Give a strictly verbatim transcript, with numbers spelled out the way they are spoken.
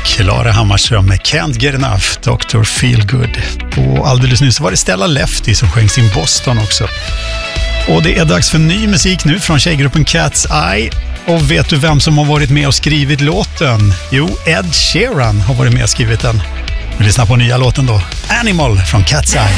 Klara Hammarström med Can't Get Enough, doktor Feelgood. Och alldeles nyss var det Stella Lefty som sjöng sin Boston också. Och det är dags för ny musik nu från tjejgruppen Cat's Eye. Och vet du vem som har varit med och skrivit låten? Jo, Ed Sheeran har varit med och skrivit den. Vi lyssnar på nya låten då. Animal från Cat's Eye.